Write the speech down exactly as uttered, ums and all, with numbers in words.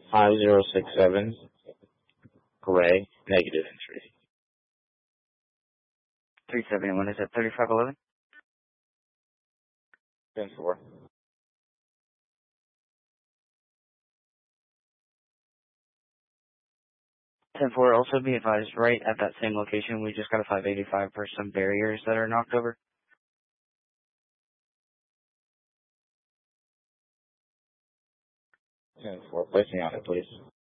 five zero six seven, gray, negative entry. three seventy-one, is that thirty-five eleven? ten four. ten four, also be advised, right at that same location, we just got a five eighty-five for some barriers that are knocked over. ten four, place me on it, please.